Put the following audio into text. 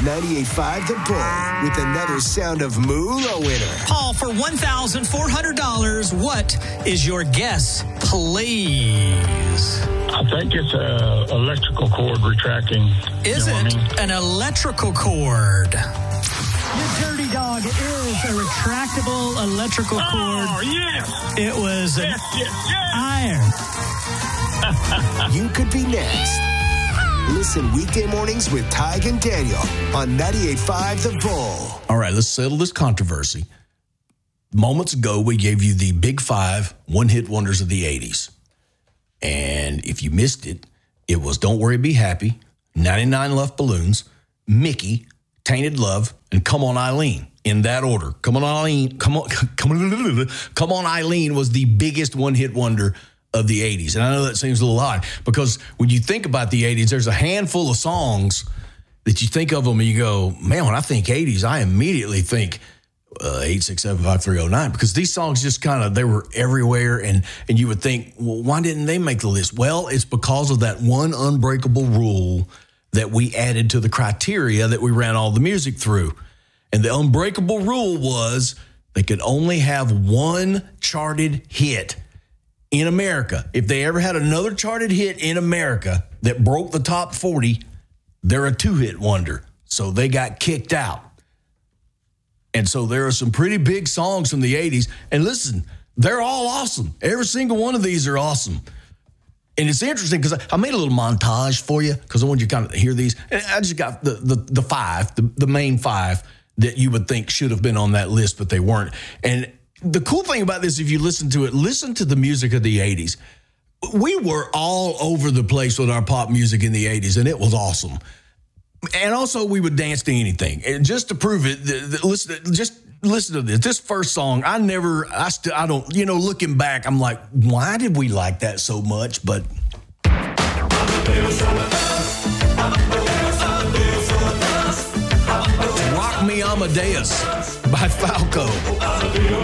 98.5 The Bull with another Sound of Moolah winner. Paul, for $1,400, what is your guess, please? I think it's an electrical cord retracting. Is it an electrical cord? Your dirty dog is a retractable electrical cord. Oh, yes. It was an iron. You could be next. Listen weekday mornings with Tig and Daniel on 98.5 The Bull. All right, let's settle this controversy. Moments ago, we gave you the big 5 one-hit wonders of the 80s. And if you missed it, it was Don't Worry, Be Happy, 99 Left Balloons, Mickey, Tainted Love, and Come On Eileen, in that order. Come On Eileen was the biggest one-hit wonder of the 80s. And I know that seems a little odd because when you think about the 80s, there's a handful of songs that you think of them and you go, man, when I think 80s, I immediately think 8675309 because these songs just kind of, they were everywhere and you would think, well, why didn't they make the list? Well, it's because of that one unbreakable rule that we added to the criteria that we ran all the music through. And the unbreakable rule was they could only have one charted hit in America. If they ever had another charted hit in America that broke the top 40, they're a 2-hit wonder. So they got kicked out. And so there are some pretty big songs from the 80s. And listen, they're all awesome. Every single one of these are awesome. And it's interesting because I made a little montage for you because I want you to kind of hear these. And I just got the 5, the main 5 that you would think should have been on that list, but they weren't. And the cool thing about this, if you listen to it, listen to the music of the 80s. We were all over the place with our pop music in the 80s, and it was awesome. And also, we would dance to anything. And just to prove it, listen to this. This first song, I don't, looking back, I'm like, why did we like that so much? But Rock Me Amadeus by Falco.